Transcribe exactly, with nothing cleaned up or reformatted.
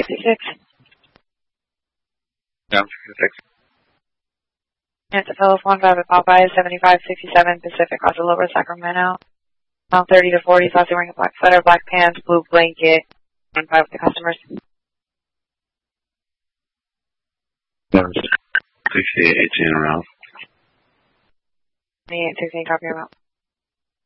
fifty-six. Yeah, fifty-six. It's a fellow one five at Popeye, seventy-five sixty-seven Pacific, Oslo Lower, Sacramento. Mile thirty to forty, Saucy wearing a black sweater, black pants, blue blanket. one five with the customers. sixty-eight, eighteen around. twenty-eight sixteen, copy your amount.